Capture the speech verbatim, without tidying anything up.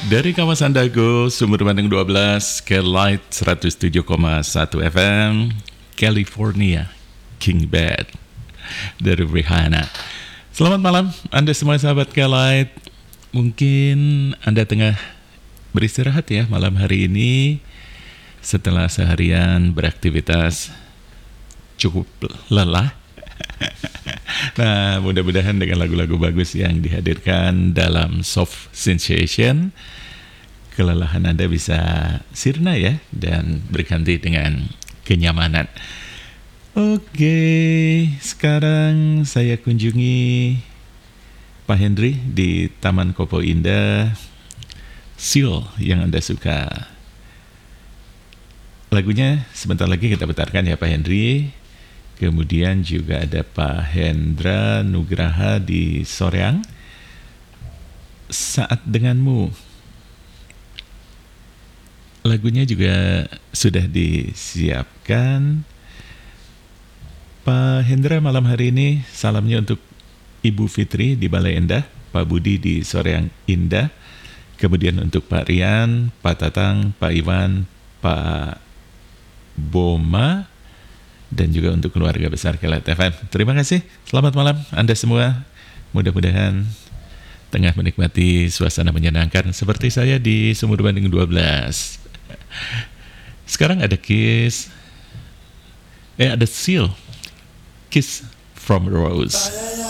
Dari kawasan Dago, Sumur Bandeng dua belas, K-Light seratus tujuh koma satu F M, California, King Bad, dari Rihanna. Selamat malam, Anda semua sahabat K-Light. Mungkin Anda tengah beristirahat ya malam hari ini, setelah seharian beraktivitas cukup lelah. Nah, mudah-mudahan dengan lagu-lagu bagus yang dihadirkan dalam Soft Sensation, kelelahan Anda bisa sirna ya, dan berganti dengan kenyamanan. Oke, sekarang saya kunjungi Pak Henry di Taman Kopo Indah, Seal yang Anda suka. Lagunya sebentar lagi kita putarkan ya Pak Henry. Kemudian juga ada Pak Hendra Nugraha di Soreang, Saat Denganmu. Lagunya juga sudah disiapkan. Pak Hendra malam hari ini salamnya untuk Ibu Fitri di Balai Endah, Pak Budi di Soreang Indah, kemudian untuk Pak Rian, Pak Tatang, Pak Iwan, Pak Boma, dan juga untuk keluarga besar K-Light F M. Terima kasih, selamat malam Anda semua. Mudah-mudahan tengah menikmati suasana menyenangkan seperti saya di Sumur Bandeng dua belas. Sekarang ada Kiss, eh ada Seal, Kiss from Rose.